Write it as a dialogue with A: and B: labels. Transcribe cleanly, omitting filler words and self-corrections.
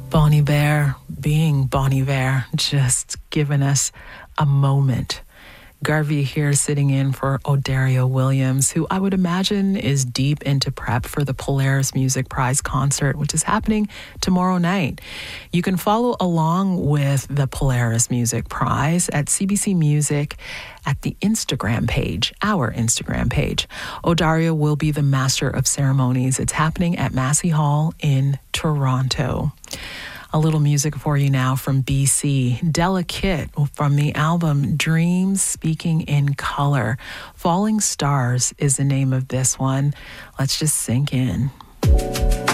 A: Bon Iver being Bon Iver, just giving us a moment. Garvey here sitting in for Odario Williams, who I would imagine is deep into prep for the Polaris Music Prize concert, which is happening tomorrow night. You can follow along with the Polaris Music Prize at CBC Music at the Instagram page, our Instagram page. Odario will be the master of ceremonies. It's happening at Massey Hall in Toronto. A little music for you now from BC. Delicate from the album Dreams Speaking in Color. Falling Stars is the name of this one. Let's just sink in.